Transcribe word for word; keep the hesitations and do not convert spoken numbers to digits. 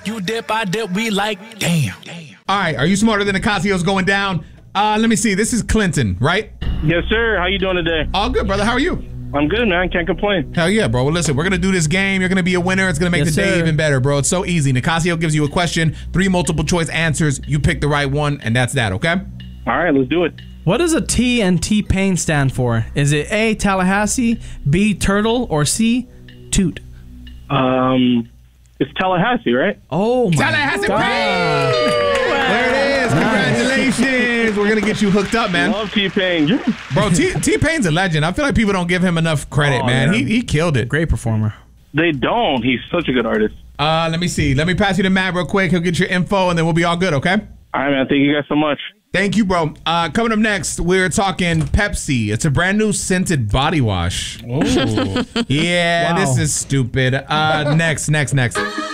You dip, I dip, we like, damn. All right, are you smarter than Acasio's going down? Uh, let me see. This is Clinton, right? Yes, sir. How you doing today? All good, brother. How are you? I'm good, man. Can't complain. Hell yeah, bro. Well, listen, we're going to do this game. You're going to be a winner. It's going to make Yes, the day sir. even better, bro. It's so easy. Nicasio gives you a question, three multiple choice answers. You pick the right one, and that's that, okay? All right, let's do it. What does a T and T-Pain stand for? Is it A, Tallahassee, B, Turtle, or C, Toot? Um, it's Tallahassee, right? Oh, my Tallahassee God. Pain! There it is. Congratulations. We're going to get you hooked up, man. Love T-Pain. Bro, T- T-Pain's a legend. I feel like people don't give him enough credit, Oh, man. yeah. He he killed it. Great performer. They don't. He's such a good artist. Uh, let me see. Let me pass you to Matt real quick. He'll get your info, and then we'll be all good, okay? All right, man. Thank you guys so much. Thank you, bro. Uh, coming up next, we're talking Pepsi. It's a brand new scented body wash. Oh. Yeah, Wow. this is stupid. Uh, next, next, next.